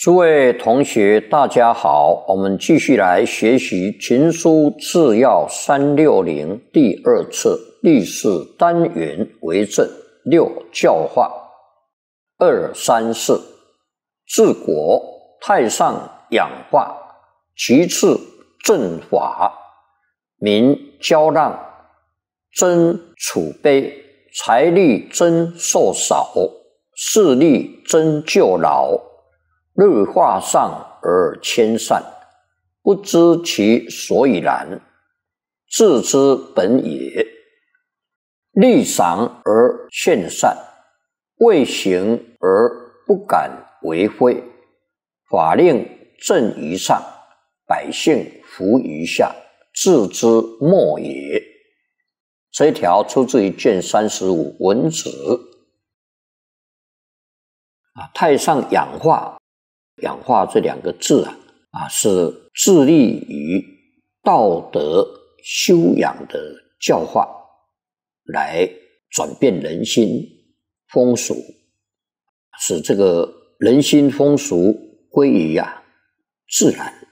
诸位同学，大家好，我们继续来学习《群书治要360》第二册第4单元为政6教化2、3、4。治国，太上养化，其次正法，民交让，增储备，财力增寿少，势力增救老，日化上而迁善，不知其所以然，自之本也。立赏而献善，未行而不敢为非，法令正于上，百姓服于下，自之末也。这一条出自于卷35文子。太上养化，养化这两个字是致力于道德修养的教化，来转变人心风俗，使这个人心风俗归于自然。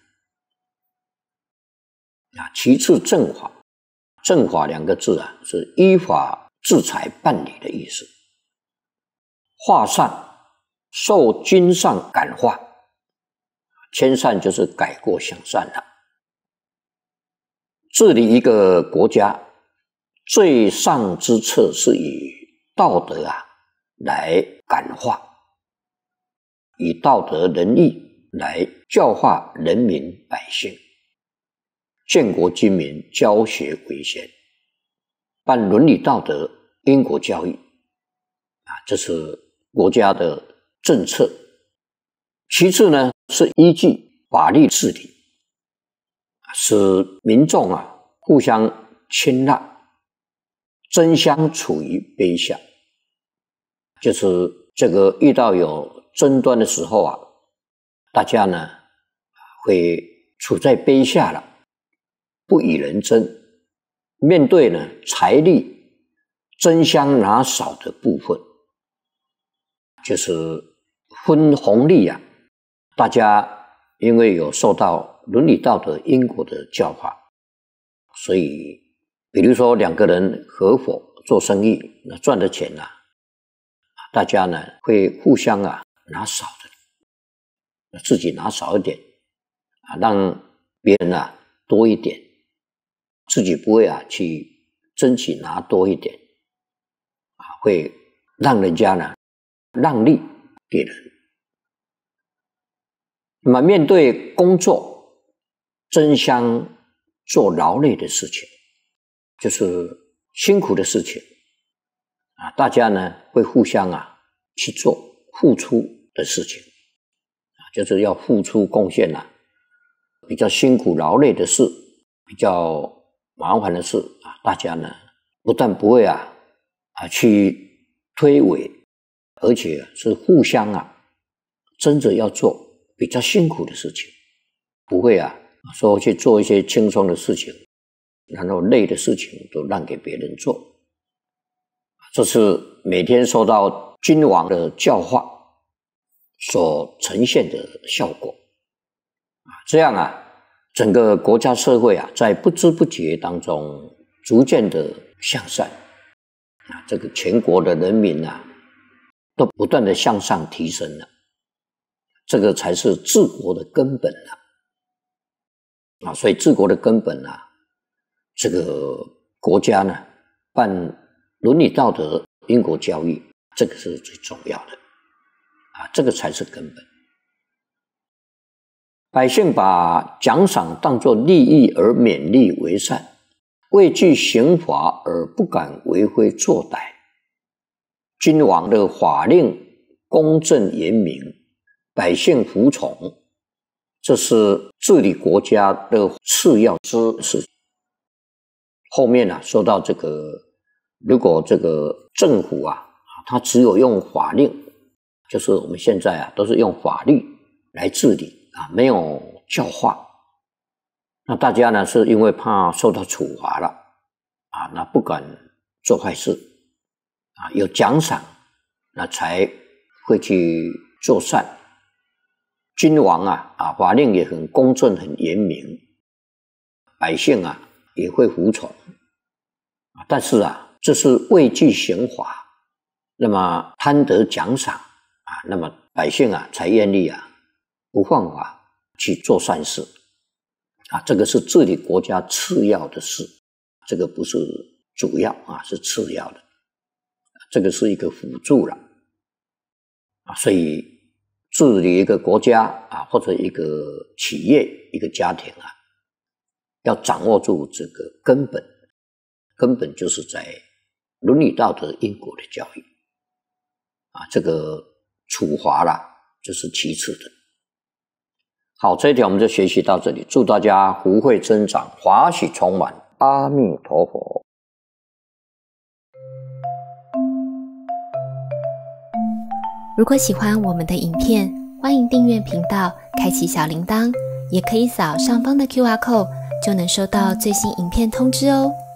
其次正法，正法两个字是依法治财办理的意思。化善，受君上感化，迁善就是改过向善了。治理一个国家，最上之策是以道德来感化，以道德仁义来教化人民百姓，建国军民，教学为先，办伦理道德因果教育这是国家的政策。其次呢，是依据法律治理，使民众互相谦让，争相处于卑下。就是这个遇到有争端的时候大家呢会处在卑下了，不与人争。面对呢财力争相拿少的部分，就是分红利大家因为有受到伦理道德因果的教化，所以比如说两个人合伙做生意，那赚的钱大家呢会互相拿少的，自己拿少一点让别人多一点，自己不会去争取拿多一点会让人家呢让利给人。那么面对工作争相做劳累的事情，就是辛苦的事情大家呢会互相去做付出的事情就是要付出贡献比较辛苦劳累的事，比较麻烦的事大家呢不但不会去推诿，而且是互相争着要做比较辛苦的事情，不会说去做一些轻松的事情，然后累的事情都让给别人做。这是每天受到君王的教化所呈现的效果这样整个国家社会在不知不觉当中逐渐的向善这个全国的人民都不断的向上提升了，这个才是治国的根本所以治国的根本这个国家呢办伦理道德因果教育，这个是最重要的这个才是根本。百姓把奖赏当作利益而勉励为善，畏惧刑罚而不敢为非作歹。君王的法令公正严明，百姓服从，这是治理国家的次要之事。后面说到这个，如果这个政府它只有用法令，就是我们现在都是用法律来治理没有教化，那大家呢是因为怕受到处罚了那不敢做坏事有奖赏，那才会去做善。 君王法令也很公正很严明，百姓也会服从。但是这是畏惧刑罚，那么贪得奖赏那么百姓才愿意不犯法去做善事这个是治理国家次要的事，这个不是主要是次要的，这个是一个辅助了所以治理一个国家或者一个企业一个家庭要掌握住这个根本就是在伦理道德因果的教育这个处罚这是其次的。好，这一条我们就学习到这里，祝大家福慧增长，法喜充满，阿弥陀佛。 如果喜欢我们的影片，欢迎订阅频道，开启小铃铛，也可以扫上方的 QR code，就能收到最新影片通知哦。